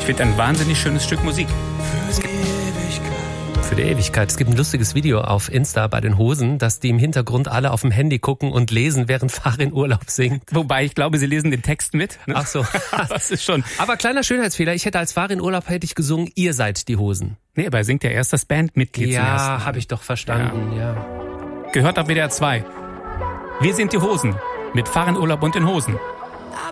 finde ein wahnsinnig schönes Stück Musik. Für die Ewigkeit. Es gibt ein lustiges Video auf Insta bei den Hosen, dass die im Hintergrund alle auf dem Handy gucken und lesen, während Farin Urlaub singt. Wobei, ich glaube, sie lesen den Text mit. Ne? Ach so. Das ist schon. Aber kleiner Schönheitsfehler. Ich hätte als Farin Urlaub gesungen, ihr seid die Hosen. Nee, aber er singt ja erst das Bandmitglied zum ersten Mal. Ja, habe ich doch verstanden, ja. Gehört auf WDR 2. Wir sind die Hosen. Mit Farin Urlaub und den Hosen.